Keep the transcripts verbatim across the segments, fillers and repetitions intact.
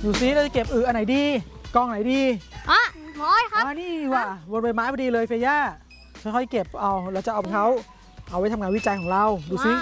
ดูซิเราจะเก็บอึอันไหนดีกองไหนดีอ่ะหมอยครับอ่านี่ว่ะบนใบไม้พอดีเลยเฟย่าค่อยๆเก็บเอาเราจะเอาเขาเอาไว้ทำงานวิจัยของเราดูซิ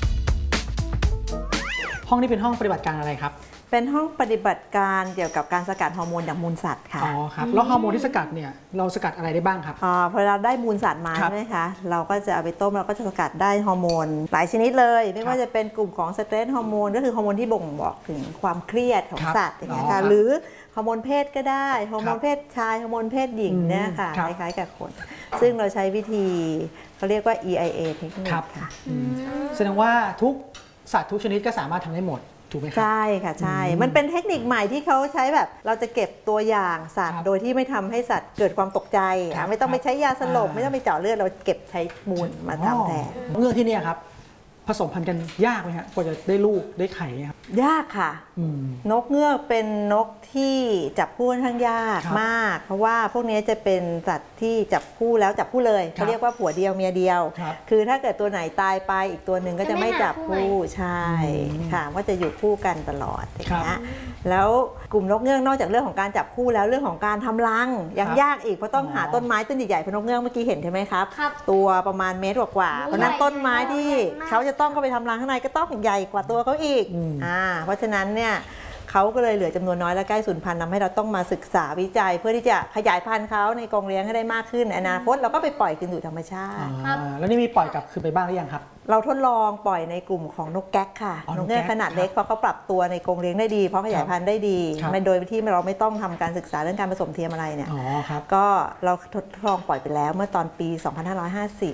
ห้องนี้เป็นห้องปฏิบัติการอะไรครับเป็นห้องปฏิบัติการเกี่ยวกับการสกัดฮอร์โมนจากมูลสัตว์ค่ะอ๋อครับแล้วฮอร์โมนที่สกัดเนี่ยเราสกัดอะไรได้บ้างครับอ๋อพอเราได้มูลสัตว์มาใช่ไหมคะเราก็จะเอาไปต้มเราก็จะสกัดได้ฮอร์โมนหลายชนิดเลยไม่ว่าจะเป็นกลุ่มของสเตรสฮอร์โมนก็คือฮอร์โมนที่บ่งบอกถึงความเครียดของสัตว์อย่างเงี้ยค่ะหรือฮอร์โมนเพศก็ได้ฮอร์โมนเพศชายฮอร์โมนเพศหญิงเนี่ยค่ะคล้ายๆกับคนซึ่งเราใช้วิธีเขาเรียกว่า อี ไอ เอ เทคนิคค่ะแสดงว่าทุกสัตว์ทุกชนิดก็สามารถทำได้หมดถูกไหมครับใช่ค่ะใช่มันเป็นเทคนิคใหม่ที่เขาใช้แบบเราจะเก็บตัวอย่างสัตว์โดยที่ไม่ทำให้สัตว์เกิดความตกใจไม่ต้องไปใช้ยาสลบไม่ต้องไปเจาะเลือดเราเก็บใช้มูลมาทำแทนเงื่อนที่นี่ครับผสมพันธุ์กันยากไหมครับกว่าจะได้ลูกได้ไข่ครับยากค่ะนกเงือกเป็นนกที่จับคู่ค่อนข้างยากมากเพราะว่าพวกนี้จะเป็นสัตว์ที่จับคู่แล้วจับคู่เลยเขาเรียกว่าผัวเดียวเมียเดียวคือถ้าเกิดตัวไหนตายไปอีกตัวหนึ่งก็จะไม่จับคู่ใช่ค่ะก็จะอยู่คู่กันตลอดอย่างเงี้ยแล้วกลุ่มนกเงือกนอกจากเรื่องของการจับคู่แล้วเรื่องของการทำรังยังยากอีกเพราะต้องหาต้นไม้ต้นใหญ่ๆเพราะนกเงือกเมื่อกี้เห็นใช่ไหมครับตัวประมาณเมตรกว่าเพราะนั้นต้นไม้ที่เขาจะต้องเข้าไปทำรังข้างในก็ต้องใหญ่กว่าตัวเขาอีกอ่าเพราะฉะนั้นเนี่ยเขาก็เลยเหลือจำนวนน้อยและใกล้สูญพันธุ์ทำให้เราต้องมาศึกษาวิจัยเพื่อที่จะขยายพันธุ์เขาในกรงเลี้ยงให้ได้มากขึ้นในอนาคตเราก็ไปปล่อยคืนสู่ธรรมชาติแล้วนี่มีปล่อยกลับคืนไปบ้างหรือยังครับเราทดลองปล่อยในกลุ่มของนกแก๊กค่ะนกเงือกขนาดเล็กเพราะเขาปรับตัวในกรงเลี้ยงได้ดีเพราะขยายพันธุ์ได้ดีโดยที่เราไม่ต้องทำการศึกษาเรื่องการผสมเทียมอะไรเนี่ยก็เราทดลองปล่อยไปแล้วเมื่อตอนปีสองพันห้าร้อยห้าสิบ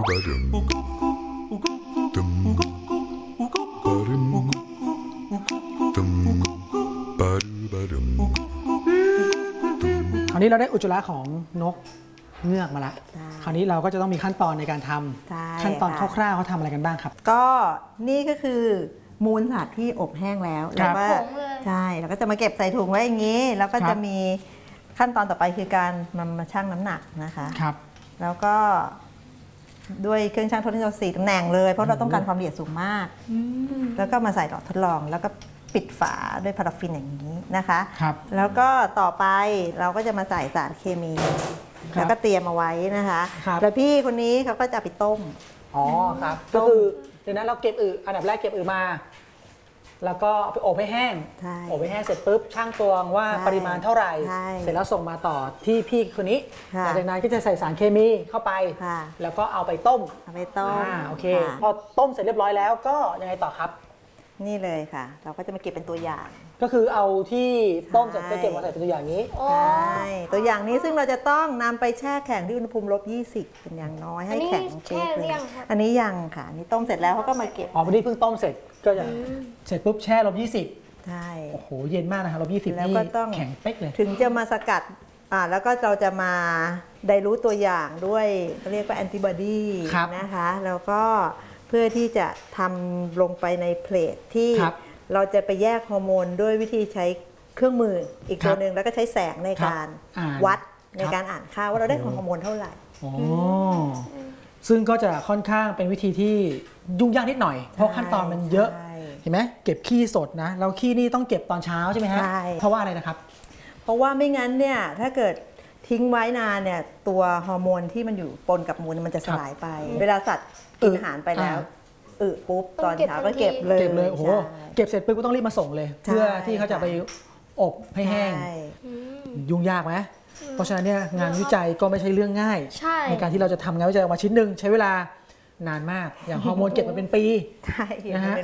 คราวนี้เราได้อุจจาระของนกเงือกมาละคราวนี้เราก็จะต้องมีขั้นตอนในการทำขั้นตอนคร่าวๆเขาทำอะไรกันบ้างครับก็นี่ก็คือมูลสัตว์ที่อบแห้งแล้วแล้วก็ใช่เราก็จะมาเก็บใส่ถุงไว้อย่างนี้แล้วก็จะมีขั้นตอนต่อไปคือการนำมาชั่งน้ำหนักนะคะครับแล้วก็ด้วยเครื่องชั่งทดลองสี่ตำแหน่งเลยเพราะเราต้องการความละเอียดสูงมากแล้วก็มาใส่หลอดทดลองแล้วก็ปิดฝาด้วยพาราฟินอย่างนี้นะคะแล้วก็ต่อไปเราก็จะมาใส่สารเคมีแล้วก็เตรียมเอาไว้นะคะแล้วพี่คนนี้เขาก็จะไปต้มอ๋อครับก็คือเดี๋ยวนั้นเราเก็บอึอันดับแรกเก็บอึมาแล้วก็ไปอบให้แห้งอบให้แห้งเสร็จปุ๊บช่างตวงว่าปริมาณเท่าไหร่เสร็จแล้วส่งมาต่อที่พี่คนนี้หลังจากนั้นก็จะใส่สารเคมีเข้าไปแล้วก็เอาไปต้มเอาไปต้มโอเคพอต้มเสร็จเรียบร้อยแล้วก็ยังไงต่อครับนี่เลยค่ะเราก็จะมาเก็บเป็นตัวอย่างก็คือเอาที่ต้มเสร็จก็เก็บมาใส่เป็นตัวอย่างนี้ใช่ตัวอย่างนี้ซึ่งเราจะต้องนำไปแช่แข็งที่อุณหภูมิลบยี่สิบเป็นอย่างน้อยให้แข็งแช่เรียงอันนี้ยังค่ะนี่ต้มเสร็จแล้วเขาก็มาเก็บอ๋อวันนี้เพิ่งต้มเสร็จก็จะเสร็จปุ๊บแช่ลบยี่สิบใช่โอ้โหเย็นมากนะคะลบยี่สิบแล้วก็ต้องแข็งเป๊กเลยถึงจะมาสกัดอ่าแล้วก็เราจะมาได้รู้ตัวอย่างด้วยเรียกว่าแอนติบอดีนะคะแล้วก็เพื่อที่จะทำลงไปในเพลทที่เราจะไปแยกฮอร์โมนด้วยวิธีใช้เครื่องมืออีกตัวหนึ่งแล้วก็ใช้แสงในการวัดในการอ่านค่าว่าเราได้ฮอร์โมนเท่าไหร่ซึ่งก็จะค่อนข้างเป็นวิธีที่ยุ่งยากนิดหน่อยเพราะขั้นตอนมันเยอะเห็นไหมเก็บขี้สดนะแล้วขี้นี่ต้องเก็บตอนเช้าใช่ไหมฮะเพราะว่าอะไรนะครับเพราะว่าไม่งั้นเนี่ยถ้าเกิดทิ้งไว้นานเนี่ยตัวฮอร์โมนที่มันอยู่ปนกับมูลมันจะสลายไปเวลาสัตว์กินอาหารไปแล้วอึปุ๊บตอนเช้าก็เก็บเลยเก็บเลยโอ้โหเก็บเสร็จปุ๊บก็ต้องรีบมาส่งเลยเพื่อที่เขาจะไปอบให้แห้งยุ่งยากไหมเพราะฉะนั้นเนี่ยงานวิจัยก็ไม่ใช่เรื่องง่ายในการที่เราจะทำงานวิจัยออกมาชิ้นหนึ่งใช้เวลานานมากอย่างฮอร์โมนเก็บมาเป็นปีนะฮะ